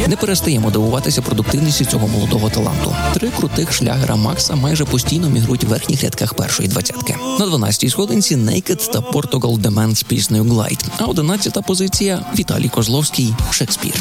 Не перестаємо дивуватися продуктивності цього молодого таланту. 3 крутих шлягера Макса майже постійно мігрують в верхніх рядках першої двадцятки. На 12-й сходинці Naked та Portugal The Man з піснею Glide, а 11-та позиція Віталій Козловський «Шекспір».